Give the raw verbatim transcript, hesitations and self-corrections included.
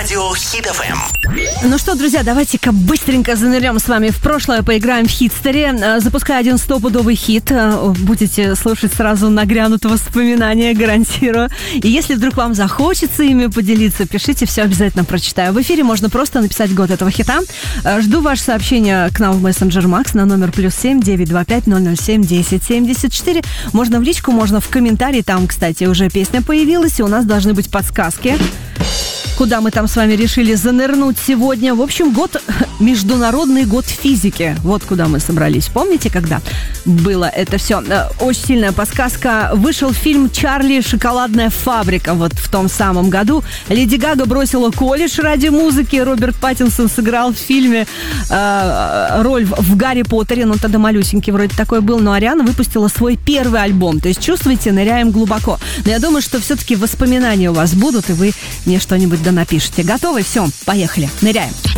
Радио Хит эф эм. Ну что, друзья, давайте-ка быстренько занырнем с вами в прошлое, поиграем в хитстере. Запускаю один стопудовый хит. Будете слушать сразу нагрянут воспоминания, гарантирую. И если вдруг вам захочется ими поделиться, пишите, все обязательно прочитаю. В эфире можно просто написать год этого хита. Жду ваше сообщение к нам в мессенджер Макс на номер плюс семь девятьсот двадцать пять ноль ноль семь десять семьдесят четыре. Можно в личку, можно в комментарии. Там, кстати, уже песня появилась, и у нас должны быть подсказки, куда мы там с вами решили занырнуть сегодня. В общем, год, Международный год физики. Вот куда мы собрались. Помните, когда было это все? Очень сильная подсказка. Вышел фильм «Чарли и шоколадная фабрика». Вот в том самом году. Леди Гага бросила колледж ради музыки. Роберт Паттинсон сыграл в фильме э, роль в, в «Гарри Поттере». Ну, тогда малюсенький вроде такой был. Но Ариана выпустила свой первый альбом. То есть, чувствуете, ныряем глубоко. Но я думаю, что все-таки воспоминания у вас будут, и вы мне что-нибудь напишите. Готовы? Все, поехали. Ныряем.